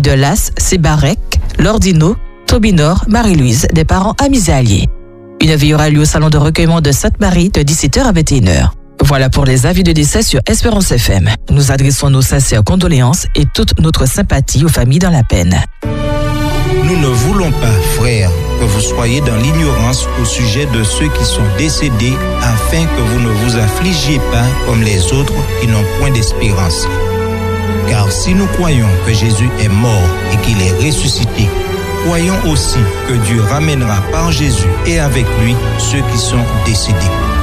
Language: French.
de Las, Sébarek, Lordino, Tobinor, Marie-Louise, des parents amis et alliés. Une veille aura lieu au salon de recueillement de Sainte-Marie de 17h à 21h. Voilà pour les avis de décès sur Espérance FM. Nous adressons nos sincères condoléances et toute notre sympathie aux familles dans la peine. Nous ne voulons pas, frères, que vous soyez dans l'ignorance au sujet de ceux qui sont décédés, afin que vous ne vous affligiez pas comme les autres qui n'ont point d'espérance. Car si nous croyons que Jésus est mort et qu'il est ressuscité, croyons aussi que Dieu ramènera par Jésus et avec lui ceux qui sont décédés.